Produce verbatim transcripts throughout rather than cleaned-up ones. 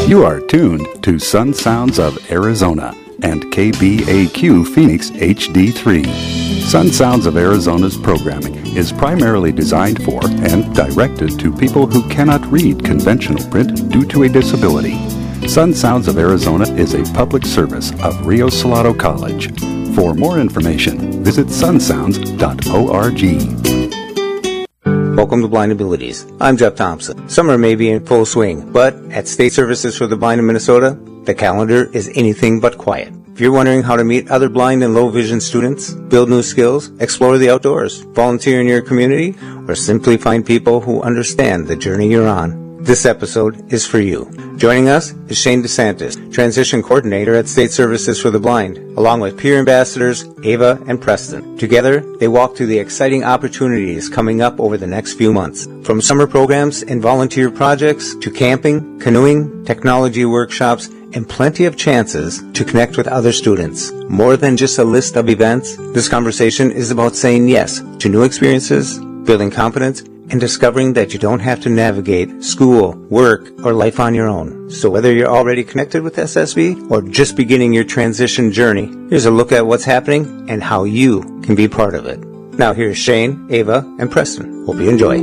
You are tuned to Sun Sounds of Arizona and K B A Q Phoenix H D three. Sun Sounds of Arizona's programming is primarily designed for and directed to people who cannot read conventional print due to a disability. Sun Sounds of Arizona is a public service of Rio Salado College. For more information, visit sun sounds dot org. Welcome to Blind Abilities. I'm Jeff Thompson. Summer may be in full swing, but at State Services for the Blind in Minnesota, the calendar is anything but quiet. If you're wondering how to meet other blind and low vision students, build new skills, explore the outdoors, volunteer in your community, or simply find people who understand the journey you're on, this episode is for you. Joining us is Shane DeSantis, Transition Coordinator at State Services for the Blind, along with peer ambassadors Ava and Preston. Together, they walk through the exciting opportunities coming up over the next few months. From summer programs and volunteer projects to camping, canoeing, technology workshops, and plenty of chances to connect with other students. More than just a list of events, this conversation is about saying yes to new experiences, building confidence, and discovering that you don't have to navigate school, work, or life on your own. So whether you're already connected with S S V or just beginning your transition journey, here's a look at what's happening and how you can be part of it. Now here's Shane, Ava, and Preston. Hope you enjoy.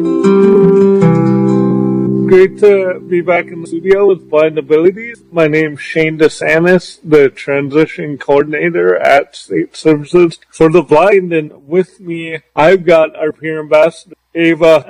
Great to be back in the studio with Blind Abilities. My name's Shane DeSantis, the Transition Coordinator at State Services for the Blind, and with me, I've got our peer ambassador, Ava